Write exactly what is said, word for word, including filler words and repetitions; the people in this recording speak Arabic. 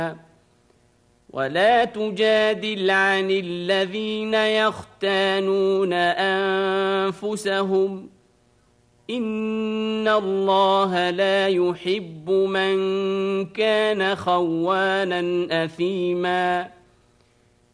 ولا تجادل عن الذين يختانون أنفسهم إن الله لا يحب من كان خوانا أثيما